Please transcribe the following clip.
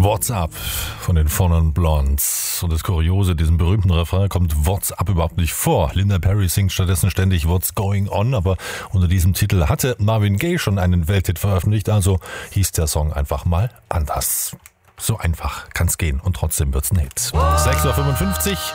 What's Up von den Four Non Blondes. Und das Kuriose, diesem berühmten Refrain kommt What's Up überhaupt nicht vor. Linda Perry singt stattdessen ständig What's Going On, aber unter diesem Titel hatte Marvin Gaye schon einen Welthit veröffentlicht, also hieß der Song einfach mal anders. So einfach kann's gehen und trotzdem wird's ein Hit. 6:55 Uhr.